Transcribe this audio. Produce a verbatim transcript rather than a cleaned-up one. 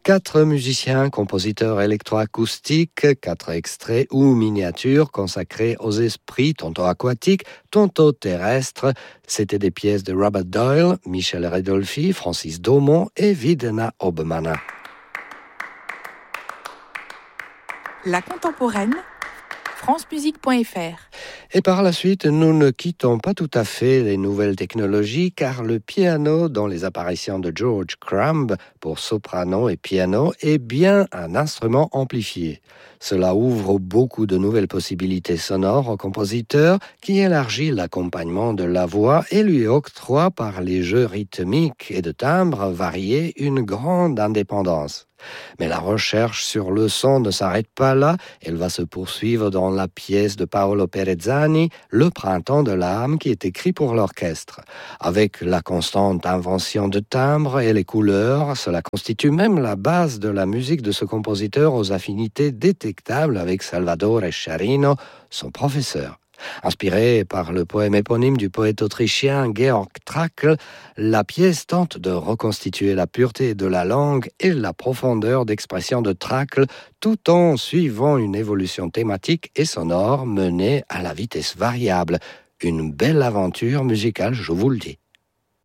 Quatre musiciens, compositeurs électroacoustiques, quatre extraits ou miniatures consacrés aux esprits tantôt aquatiques, tantôt terrestres. C'étaient des pièces de Robert Doyle, Michel Redolfi, Francis Daumont et Videna Obmana. La contemporaine, francemusique point f r. Et par la suite, nous ne quittons pas tout à fait les nouvelles technologies car le piano dans les apparitions de George Crumb pour soprano et piano est bien un instrument amplifié. Cela ouvre beaucoup de nouvelles possibilités sonores au compositeur qui élargit l'accompagnement de la voix et lui octroie par les jeux rythmiques et de timbres variés une grande indépendance. Mais la recherche sur le son ne s'arrête pas là, elle va se poursuivre dans la pièce de Paolo Perezzani, Le printemps de l'âme, qui est écrit pour l'orchestre. Avec la constante invention de timbres et les couleurs, cela constitue même la base de la musique de ce compositeur aux affinités détectables avec Salvatore Sciarrino, son professeur. Inspirée par le poème éponyme du poète autrichien Georg Trakl, la pièce tente de reconstituer la pureté de la langue et la profondeur d'expression de Trakl, tout en suivant une évolution thématique et sonore menée à la vitesse variable. Une belle aventure musicale, je vous le dis.